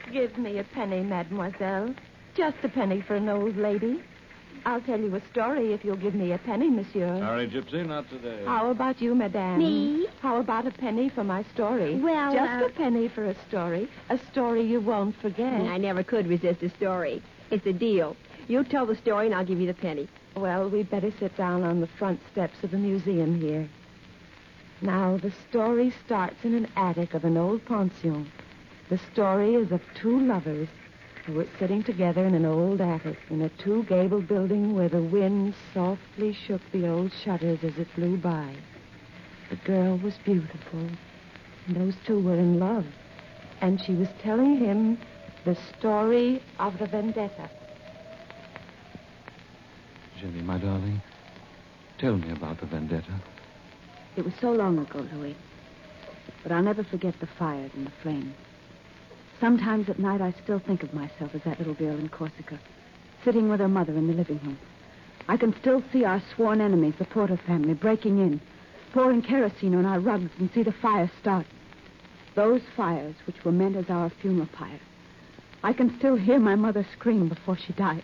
Give me a penny, mademoiselle. Just a penny for an old lady. I'll tell you a story if you'll give me a penny, monsieur. Sorry, Gypsy, not today. How about you, madame? Me? How about a penny for my story? Well, Just a penny for a story you won't forget. I never could resist a story. It's a deal. You tell the story and I'll give you the penny. Well, we'd better sit down on the front steps of the museum here. Now, the story starts in an attic of an old pension. The story is of two lovers who were sitting together in an old attic in a two-gable building where the wind softly shook the old shutters as it blew by. The girl was beautiful, and those two were in love. And she was telling him the story of the vendetta. Jenny, my darling, tell me about the vendetta. It was so long ago, Louis. But I'll never forget the fires and the flames. Sometimes at night I still think of myself as that little girl in Corsica, sitting with her mother in the living room. I can still see our sworn enemies, the Porter family, breaking in, pouring kerosene on our rugs and see the fire start. Those fires which were meant as our funeral pyre. I can still hear my mother scream before she died.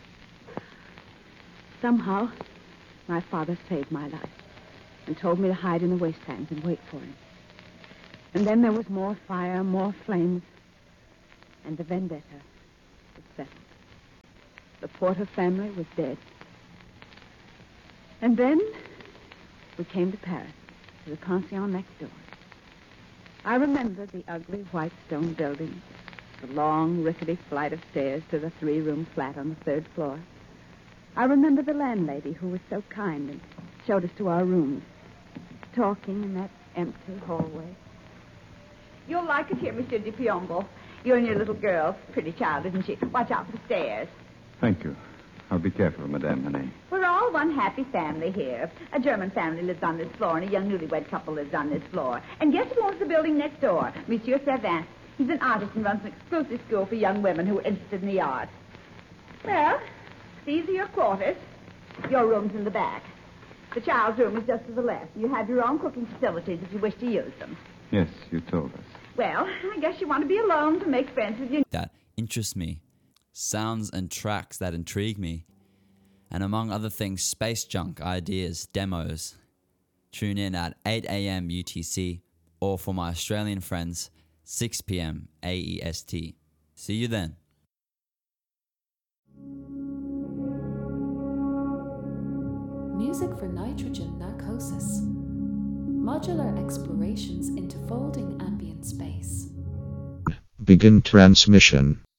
Somehow, my father saved my life and told me to hide in the wastelands and wait for him. And then there was more fire, more flames, and the vendetta was settled. The Porter family was dead. And then we came to Paris, to the pension next door. I remember the ugly white stone building, the long, rickety flight of stairs to the three-room flat on the third floor. I remember the landlady who was so kind and showed us to our rooms, talking in that empty hallway. You'll like it here, Monsieur de Piombo. You and your little girl. Pretty child, isn't she? Watch out for the stairs. Thank you. I'll be careful, Madame Manet. We're all one happy family here. A German family lives on this floor, and a young newlywed couple lives on this floor. And guess who owns the building next door? Monsieur Servin. He's an artist and runs an exclusive school for young women who are interested in the arts. Well, these are your quarters. Your room's in the back. The child's room is just to the left. You have your own cooking facilities if you wish to use them. Yes, you told us. Well, I guess you want to be alone to make friends with your... That interests me. Sounds and tracks that intrigue me. And among other things, space junk, ideas, demos. Tune in at 8 a.m. UTC, or for my Australian friends, 6 p.m. AEST. See you then. Music for nitrogen narcosis. Modular explorations into folding ambient space. Begin transmission.